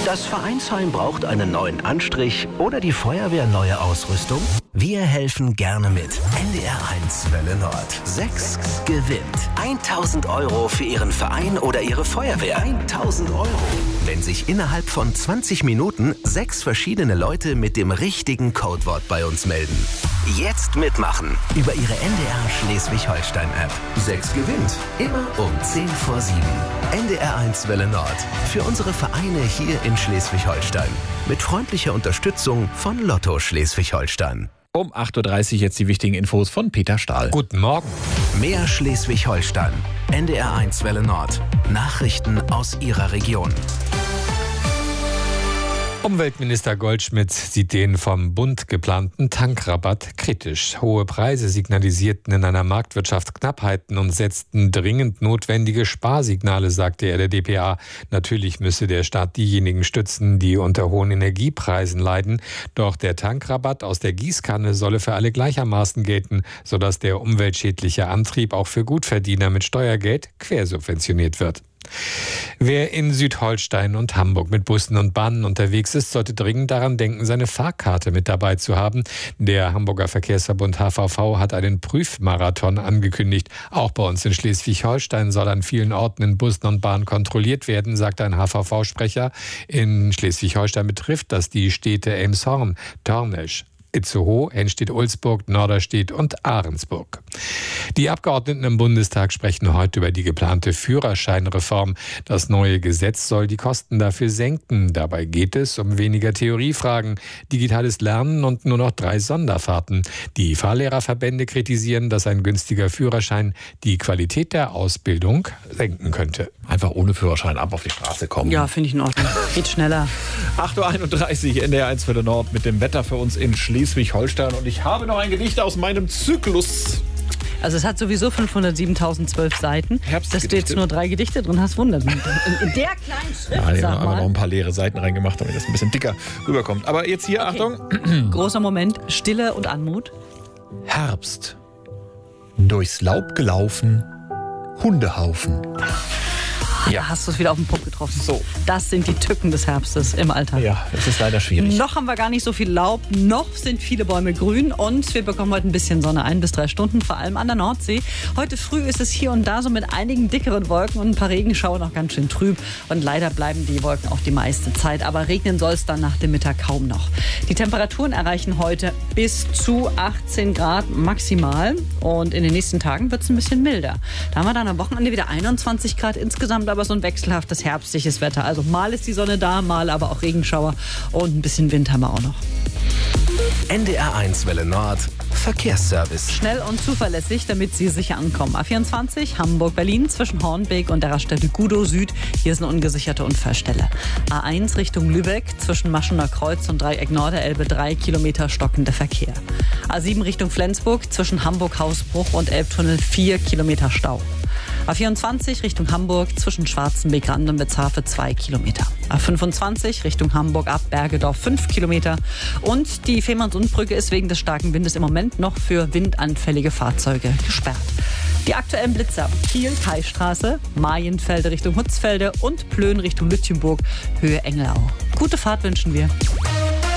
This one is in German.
Das Vereinsheim braucht einen neuen Anstrich oder die Feuerwehr neue Ausrüstung? Wir helfen gerne mit. NDR1 Welle Nord. 6 gewinnt 1.000 € für Ihren Verein oder Ihre Feuerwehr. 1.000 €. Wenn sich innerhalb von 20 Minuten 6 verschiedene Leute mit dem richtigen Codewort bei uns melden. Jetzt mitmachen über Ihre NDR Schleswig-Holstein-App. 6 gewinnt. Immer um 10 vor 7. NDR1 Welle Nord. Für unsere Vereine hier in Schleswig-Holstein. Mit freundlicher Unterstützung von Lotto Schleswig-Holstein. Um 8.30 Uhr jetzt die wichtigen Infos von Peter Stahl. Guten Morgen. Mehr Schleswig-Holstein. NDR1 Welle Nord. Nachrichten aus Ihrer Region. Umweltminister Goldschmidt sieht den vom Bund geplanten Tankrabatt kritisch. Hohe Preise signalisierten in einer Marktwirtschaft Knappheiten und setzten dringend notwendige Sparsignale, sagte er der dpa. Natürlich müsse der Staat diejenigen stützen, die unter hohen Energiepreisen leiden. Doch der Tankrabatt aus der Gießkanne solle für alle gleichermaßen gelten, sodass der umweltschädliche Antrieb auch für Gutverdiener mit Steuergeld quersubventioniert wird. Wer in Südholstein und Hamburg mit Bussen und Bahnen unterwegs ist, sollte dringend daran denken, seine Fahrkarte mit dabei zu haben. Der Hamburger Verkehrsverbund HVV hat einen Prüfmarathon angekündigt. Auch bei uns in Schleswig-Holstein soll an vielen Orten in Bussen und Bahnen kontrolliert werden, sagt ein HVV-Sprecher. In Schleswig-Holstein betrifft das die Städte Elmshorn, Tornesch, Itzehoe, Henstedt-Ulzburg, Norderstedt und Ahrensburg. Die Abgeordneten im Bundestag sprechen heute über die geplante Führerscheinreform. Das neue Gesetz soll die Kosten dafür senken. Dabei geht es um weniger Theoriefragen, digitales Lernen und nur noch 3 Sonderfahrten. Die Fahrlehrerverbände kritisieren, dass ein günstiger Führerschein die Qualität der Ausbildung senken könnte. Einfach ohne Führerschein ab auf die Straße kommen. Ja, finde ich in Ordnung. Geht schneller. 8.31 Uhr, NDR1 Welle Nord mit dem Wetter für uns in Schleswig-Holstein. Und ich habe noch ein Gedicht aus meinem Zyklus. Also es hat sowieso 507.012 Seiten. Dass du jetzt nur 3 Gedichte drin hast, wundert mich. In der kleinen Schrift, ja, sag aber mal. noch ein paar leere Seiten reingemacht, damit das ein bisschen dicker rüberkommt. Aber jetzt hier, okay. Achtung. Großer Moment, Stille und Anmut. Herbst. Durchs Laub gelaufen, Hundehaufen. Ja. Da hast du es wieder auf den Punkt getroffen. So. Das sind die Tücken des Herbstes im Alltag. Ja, das ist leider schwierig. Noch haben wir gar nicht so viel Laub, noch sind viele Bäume grün und wir bekommen heute ein bisschen Sonne, 1 bis 3 Stunden, vor allem an der Nordsee. Heute früh ist es hier und da so mit einigen dickeren Wolken und ein paar Regenschauer noch ganz schön trüb. Und leider bleiben die Wolken auch die meiste Zeit. Aber regnen soll es dann nach dem Mittag kaum noch. Die Temperaturen erreichen heute bis zu 18 Grad maximal. Und in den nächsten Tagen wird es ein bisschen milder. Da haben wir dann am Wochenende wieder 21 Grad insgesamt, aber so ein wechselhaftes herbstliches Wetter. Also mal ist die Sonne da, mal aber auch Regenschauer und ein bisschen Wind haben wir auch noch. NDR1 Welle Nord. Verkehrsservice. Schnell und zuverlässig, damit Sie sicher ankommen. A24 Hamburg-Berlin zwischen Hornbeek und der Raststätte Gudow Süd. Hier ist eine ungesicherte Unfallstelle. A1 Richtung Lübeck zwischen Maschener Kreuz und Dreieck Norderelbe 3 Kilometer stockender Verkehr. A7 Richtung Flensburg zwischen Hamburg-Hausbruch und Elbtunnel 4 Kilometer Stau. A24 Richtung Hamburg zwischen Schwarzenbeck-Rand und Wetzhafe 2 Kilometer. A25 Richtung Hamburg ab Bergedorf 5 Kilometer. Und die Fehmarnsundbrücke ist wegen des starken Windes im Moment noch für windanfällige Fahrzeuge gesperrt. Die aktuellen Blitzer: Kiel-Kaistraße, Marienfelde Richtung Hutzfelde und Plön Richtung Lütjenburg, Höhe Engelau. Gute Fahrt wünschen wir.